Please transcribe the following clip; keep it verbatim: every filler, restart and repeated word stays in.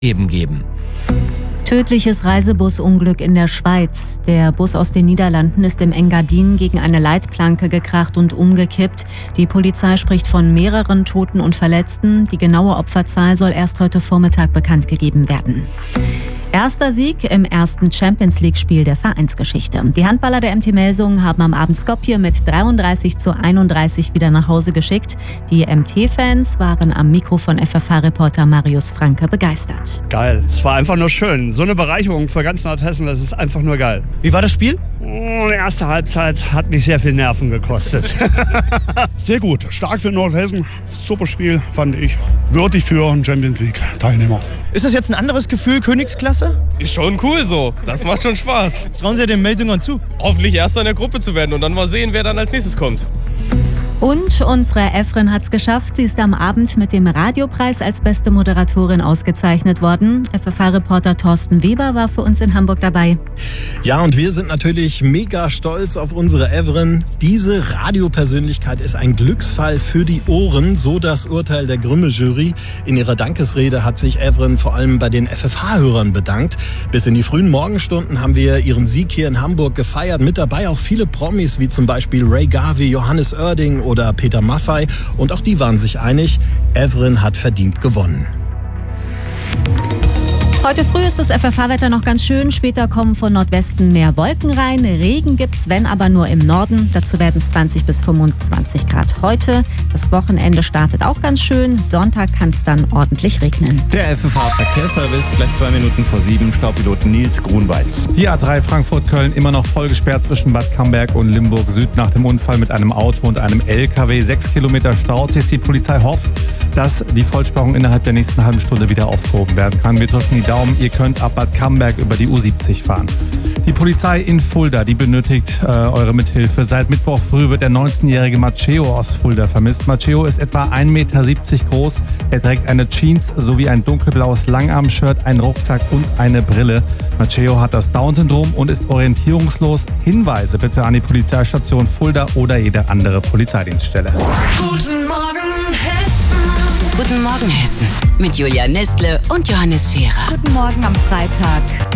Eben geben. Tödliches Reisebusunglück in der Schweiz. Der Bus aus den Niederlanden ist im Engadin gegen eine Leitplanke gekracht und umgekippt. Die Polizei spricht von mehreren Toten und Verletzten. Die genaue Opferzahl soll erst heute Vormittag bekannt gegeben werden. Erster Sieg im ersten Champions-League-Spiel der Vereinsgeschichte. Die Handballer der M T Melsungen haben am Abend Skopje mit dreiunddreißig zu einunddreißig wieder nach Hause geschickt. Die M T-Fans waren am Mikro von F F H-Reporter Marius Franke begeistert. Geil, es war einfach nur schön. So eine Bereicherung für ganz Nordhessen, das ist einfach nur geil. Wie war das Spiel? Oh, die erste Halbzeit hat mich sehr viel Nerven gekostet. Sehr gut, stark für Nordhessen. Super Spiel, fand ich. Würdig für einen Champions-League-Teilnehmer. Ist das jetzt ein anderes Gefühl, Königsklasse? Ist schon cool so. Das macht schon Spaß. Trauen Sie den Melsungern zu? Hoffentlich Erster in der Gruppe zu werden und dann mal sehen, wer dann als nächstes kommt. Und unsere Evren hat's geschafft. Sie ist am Abend mit dem Radiopreis als beste Moderatorin ausgezeichnet worden. F F H-Reporter Thorsten Weber war für uns in Hamburg dabei. Ja, und wir sind natürlich mega stolz auf unsere Evren. Diese Radiopersönlichkeit ist ein Glücksfall für die Ohren, so das Urteil der Grimme-Jury. In ihrer Dankesrede hat sich Evren vor allem bei den F F H-Hörern bedankt. Bis in die frühen Morgenstunden haben wir ihren Sieg hier in Hamburg gefeiert. Mit dabei auch viele Promis, wie zum Beispiel Ray Garvey, Johannes Oerding oder Peter Maffay. Und auch die waren sich einig, Evren hat verdient gewonnen. Heute früh ist das F F H-Wetter noch ganz schön. Später kommen von Nordwesten mehr Wolken rein. Regen gibt's, wenn aber nur im Norden. Dazu werden es zwanzig bis fünfundzwanzig Grad heute. Das Wochenende startet auch ganz schön. Sonntag kann es dann ordentlich regnen. Der F F H-Verkehrsservice, gleich zwei Minuten vor sieben, Staupiloten Nils Grunwald. Die A drei Frankfurt-Köln immer noch voll gesperrt zwischen Bad Camberg und Limburg Süd nach dem Unfall mit einem Auto und einem L K W. Sechs Kilometer staut sich. Die Polizei hofft, dass die Vollsperrung innerhalb der nächsten halben Stunde wieder aufgehoben werden kann. Wir drücken die Daumen, ihr könnt ab Bad Camberg über die U siebzig fahren. Die Polizei in Fulda, die benötigt äh, eure Mithilfe. Seit Mittwoch früh wird der neunzehnjährige Matteo aus Fulda vermisst. Matteo ist etwa ein Meter siebzig groß. Er trägt eine Jeans sowie ein dunkelblaues Langarm-Shirt, einen Rucksack und eine Brille. Matteo hat das Down-Syndrom und ist orientierungslos. Hinweise bitte an die Polizeistation Fulda oder jede andere Polizeidienststelle. Guten Morgen Hessen. Guten Morgen Hessen mit Julia Nestle und Johannes Scherer. Guten Morgen am Freitag.